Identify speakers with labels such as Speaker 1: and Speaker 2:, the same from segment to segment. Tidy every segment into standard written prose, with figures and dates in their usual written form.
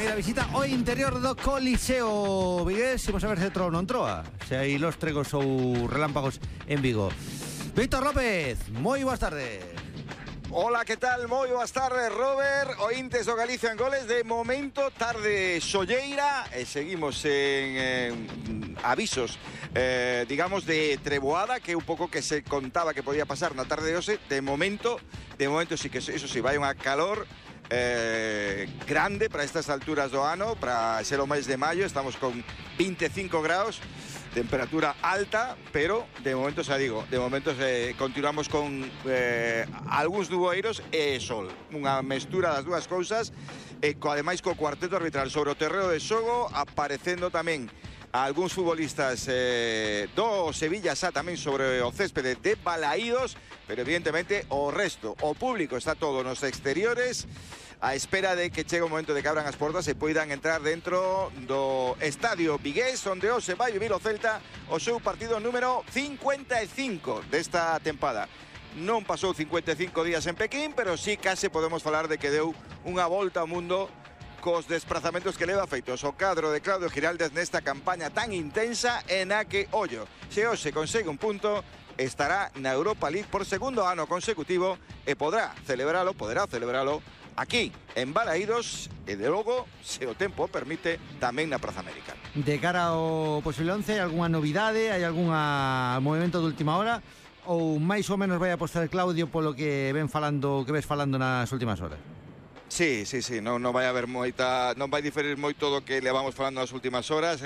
Speaker 1: primeira visita ao interior do Coliseo vigués. Imos a ver se entrou ou non entroa, se hai los tregos ou relámpagos en Vigo. Víctor López, moi boas tardes.
Speaker 2: Hola, que tal? Moi boas tardes, Robert. Ointes do Galicia en Goles. De momento, tarde solleira. Seguimos en avisos, digamos, de treboada, que un pouco que se contaba que podía pasar na tarde de hoxe. De momento sí que eso sí, vai unha calor grande para estas alturas do ano, para ser o mes de maio. Estamos con 25 graus, temperatura alta, pero de momento, xa digo, de momento continuamos con algúns nuboeiros e sol, unha mestura das dúas cousas, ademais co cuarteto arbitral sobre o terreo de xogo, aparecendo tamén algúns futbolistas do Sevilla xa tamén sobre o céspede de Balaídos, pero evidentemente o resto, o público está todo nos exteriores, a espera de que chegue o momento de que abran as portas e poidan entrar dentro do estadio vigués, onde hoxe vai vivir o Celta o seu partido número 55 desta tempada. Non pasou 55 días en Pequín, pero sí case podemos falar de que deu unha volta ao mundo cos desplazamentos que leva feitos o cadro de Claudio Giraldez nesta campaña tan intensa en a que, ollo, se hoxe consegue un punto, estará na Europa League por segundo ano consecutivo e poderá celebralo aquí, en Balaídos, e de logo, se o tempo permite, tamén na Praza América.
Speaker 1: De cara ao posible 11, hai algunha novidade, hai algún movimento de última hora, ou máis ou menos vai apostar Claudio polo que ves falando nas últimas horas?
Speaker 2: Sí, non vai haber moita, non vai diferir moito do que levamos falando nas últimas horas.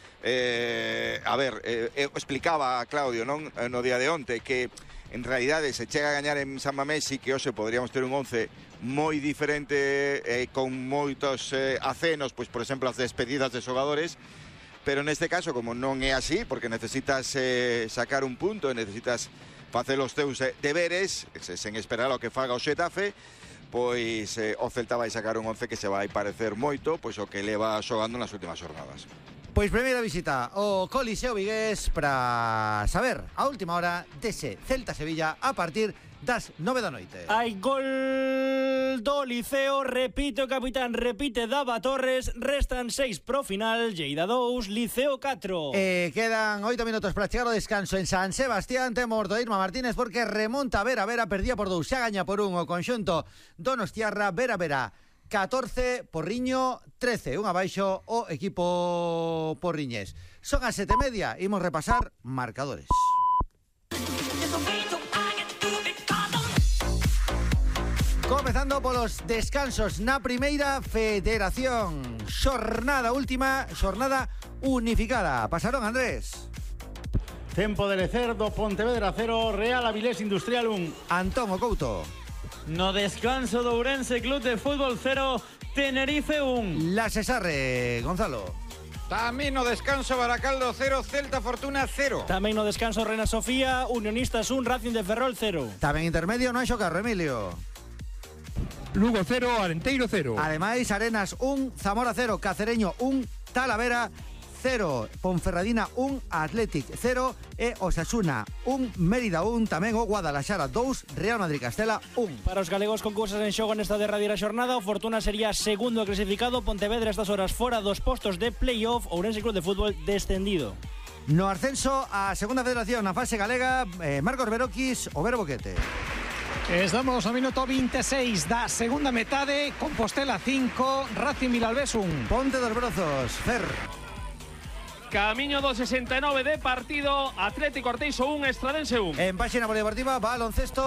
Speaker 2: Explicaba a Claudio, non, no día de onte, que en realidade se chega a gañar en San Mamés e que hoxe poderíamos ter un 11 moi diferente, con moitos acenos, pois por exemplo as despedidas de xogadores, pero neste caso como non é así, porque necesitas sacar un punto e necesitas facer os teus deberes sen esperar ao que faga o Xetafe, pois o Celta vai sacar un 11 que se vai parecer moito pois o que leva xogando nas últimas jornadas.
Speaker 1: Pois primeira visita ao Coliseo vigués para saber a última hora dese Celta-Sevilla a partir das 9 da noite.
Speaker 3: Hai gol do Liceo, repite o capitán, repite Dava Torres, restan 6 pro final, Lleida 2, Liceo 4.
Speaker 1: Quedan 8 minutos para chegar ao descanso en San Sebastián. Temos do Irma Martínez porque remonta Vera, perdía por 2, xa gaña por 1 o conxunto Donostiarra, Vera 14, Porriño 13, un abaixo o equipo porriñés. Son as 7:30, imos repasar marcadores. Comezando polos descansos na primeira federación. Última xornada unificada. Pasaron, Andrés.
Speaker 4: Tempo de Lecer do Pontevedra 0, Real Avilés Industrial 1.
Speaker 1: Antón Couto.
Speaker 3: No descanso do Ourense Club de Fútbol 0, Tenerife 1.
Speaker 1: La Cesarre, Gonzalo.
Speaker 5: Tamén no descanso Baracaldo 0, Celta Fortuna 0.
Speaker 3: Tamén no descanso Reina Sofía, Unionistas 1, Racing de Ferrol 0.
Speaker 1: Tamén intermedio no hai xocarro, Emilio.
Speaker 6: Lugo 0, Arenteiro 0.
Speaker 1: Ademais, Arenas 1, Zamora 0, Cacereño 1, Talavera 0, Ponferradina 1, Athletic 0 e Osasuna 1, Mérida 1, tamén o Guadalaxara 2, Real Madrid Castela 1.
Speaker 3: Para os galegos con cousas en xogo nesta derradeira xornada, o Fortuna sería segundo clasificado, Pontevedra estas horas fora dos postos de playoff, Ourense Club de Fútbol descendido.
Speaker 1: No ascenso a segunda federación na fase galega, Marcos Beroquis, o Vero Boquete.
Speaker 6: Estamos ao minuto 26 da segunda metade, Compostela 5, Racing Vilalbés 1.
Speaker 1: Ponte dos Brozos, Fer.
Speaker 7: Camiño do 69 de partido, Atlético Arteixo 1, Estradense 1.
Speaker 1: En páxina polideportiva, baloncesto.